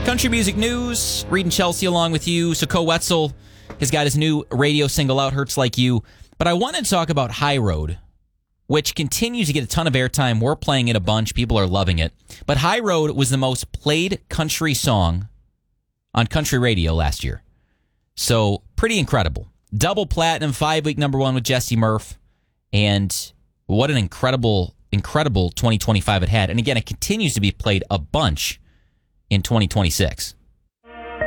Country music news. Reed and Chelsea along with you. So Ko Wetzel has got his new radio single out, Hurts Like You. But I wanted to talk about High Road, which continues to get a ton of airtime. We're playing it a bunch. People are loving it. But High Road was the most played country song on country radio last year. So pretty incredible. Double platinum, 5-week number one with Jesse Murph. And what an incredible 2025 it had. And again, it continues to be played a bunch in 2026.